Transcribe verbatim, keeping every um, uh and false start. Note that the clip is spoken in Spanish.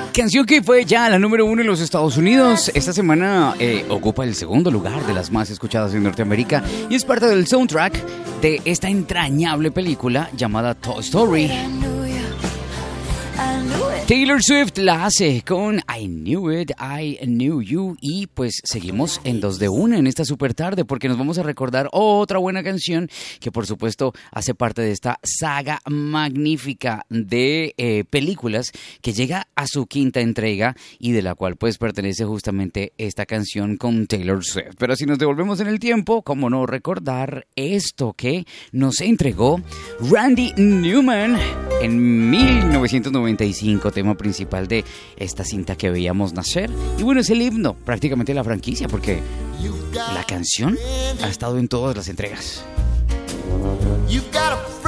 Canción que fue ya la número uno en los Estados Unidos. Esta semana eh, ocupa el segundo lugar de las más escuchadas en Norteamérica y es parte del soundtrack de esta entrañable película llamada Toy Story. Taylor Swift la hace con I Knew It, I Knew You. Y pues seguimos en dos de una en esta super tarde porque nos vamos a recordar otra buena canción que por supuesto hace parte de esta saga magnífica de eh, películas que llega a su quinta entrega y de la cual pues pertenece justamente esta canción con Taylor Swift. Pero si nos devolvemos en el tiempo, ¿cómo no recordar esto que nos entregó Randy Newman en mil novecientos noventa y cinco, tema principal de esta cinta que veíamos nacer? Y bueno, es el himno prácticamente de la franquicia porque la canción ha estado en todas las entregas. You've got a